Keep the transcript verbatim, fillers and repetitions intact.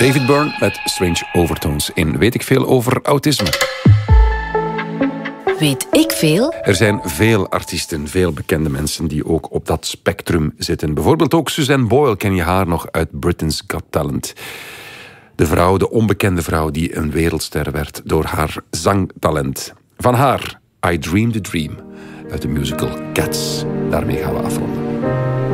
David Byrne met Strange Overtones in Weet ik veel over autisme. Weet ik veel? Er zijn veel artiesten, veel bekende mensen die ook op dat spectrum zitten. Bijvoorbeeld ook Suzanne Boyle, ken je haar nog uit Britain's Got Talent. De vrouw, de onbekende vrouw die een wereldster werd door haar zangtalent. Van haar, I Dreamed a Dream, uit de musical Cats. Daarmee gaan we afronden.